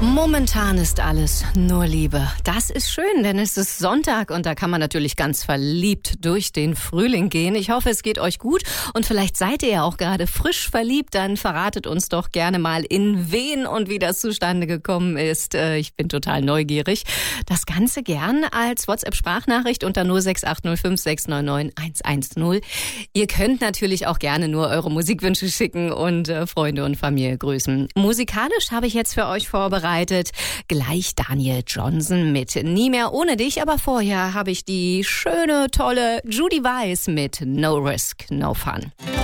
Momentan ist alles nur Liebe. Das ist schön, denn es ist Sonntag und da kann man natürlich ganz verliebt durch den Frühling gehen. Ich hoffe, es geht euch gut und vielleicht seid ihr ja auch gerade frisch verliebt. Dann verratet uns doch gerne mal, in wen und wie das zustande gekommen ist. Ich bin total neugierig. Das Ganze gern als WhatsApp-Sprachnachricht unter 06805 699 110. Ihr könnt natürlich auch gerne nur eure Musikwünsche schicken und Freunde und Familie grüßen. Musikalisch habe ich jetzt für euch vorbereitet gleich Daniel Johnson mit Nie mehr ohne dich, aber vorher habe ich die schöne, tolle Judy Weiss mit No Risk, No Fun.